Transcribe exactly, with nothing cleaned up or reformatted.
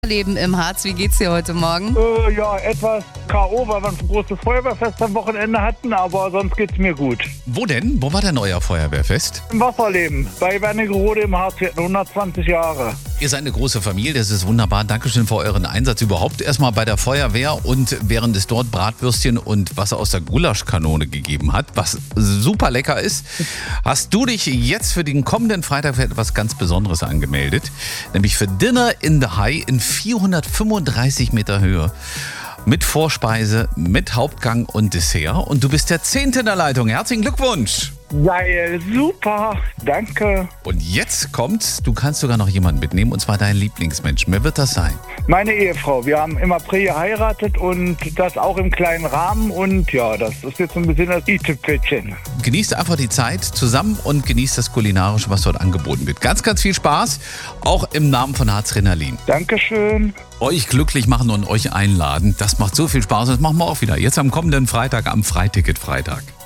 Leben im Harz. Wie geht's dir heute Morgen? Äh, ja, etwas K O, weil wir ein großes Feuerwehrfest am Wochenende hatten, aber sonst geht's mir gut. Wo denn? Wo war denn euer Feuerwehrfest? Im Wasserleben, bei Wernigerode im Harz, wir hatten hundertzwanzig Jahre. Ihr seid eine große Familie, das ist wunderbar. Dankeschön für euren Einsatz überhaupt. Erstmal bei der Feuerwehr und während es dort Bratwürstchen und Wasser aus der Gulaschkanone gegeben hat, was super lecker ist, hast du dich jetzt für den kommenden Freitag für etwas ganz Besonderes angemeldet. Nämlich für Dinner in the High in vierhundertfünfunddreißig Meter Höhe. Mit Vorspeise, mit Hauptgang und Dessert. Und du bist der Zehnte in der Leitung. Herzlichen Glückwunsch! Geil, super, danke. Und jetzt kommt, du kannst sogar noch jemanden mitnehmen, und zwar deinen Lieblingsmenschen. Wer wird das sein? Meine Ehefrau, wir haben im April geheiratet und das auch im kleinen Rahmen. Und ja, das ist jetzt ein bisschen das i-Tüpfelchen. Genießt einfach die Zeit zusammen und genießt das Kulinarische, was dort angeboten wird. Ganz, ganz viel Spaß, auch im Namen von Harzrenalin. Dankeschön. Euch glücklich machen und euch einladen, das macht so viel Spaß. Das machen wir auch wieder. Jetzt am kommenden Freitag, am Freiticket-Freitag.